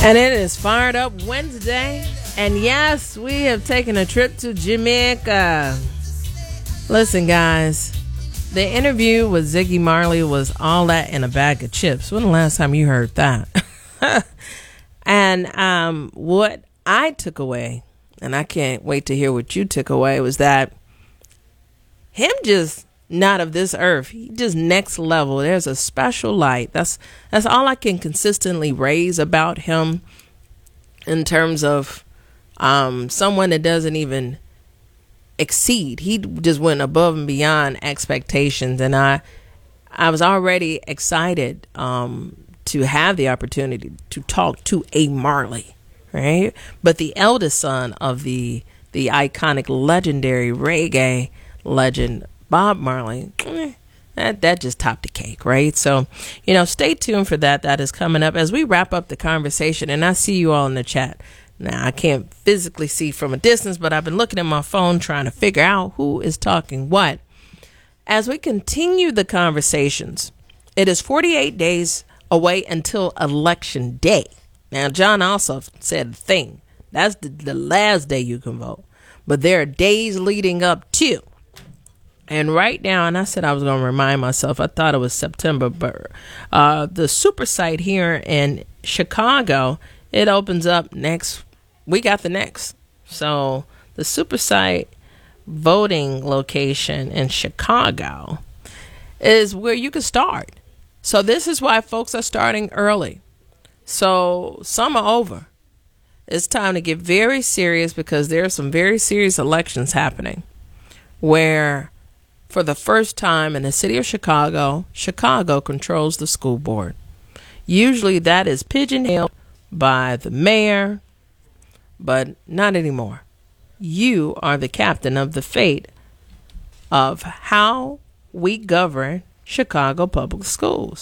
And it is Fired Up Wednesday. And yes, we have taken a trip to Jamaica. Listen, guys, the interview with Ziggy Marley was all that in a bag of chips. When the last time you heard that? And what I took away, and I can't wait to hear what you took away, was that him just not of this earth. He just next level. There's a special light. That's all I can consistently raise about him in terms of someone that doesn't even exceed. He just went above and beyond expectations, and I was already excited to have the opportunity to talk to a Marley, right? But the eldest son of the iconic, legendary reggae legend Bob Marley, that just topped the cake, right? So, stay tuned for that. That is coming up as we wrap up the conversation. And I see you all in the chat. Now, I can't physically see from a distance, but I've been looking at my phone trying to figure out who is talking what. As we continue the conversations, it is 48 days away until Election Day. Now, John Ossoff said the thing. That's the last day you can vote. But there are days leading up to. And right now, and I said I was going to remind myself, I thought it was September, but the super site here in Chicago, it opens up next. We got the next. So the super site voting location in Chicago is where you can start. So this is why folks are starting early. So summer over. It's time to get very serious because there are some very serious elections happening where for the first time in the city of Chicago, Chicago controls the school board. Usually that is pigeonholed by the mayor, but not anymore. You are the captain of the fate of how we govern Chicago public schools.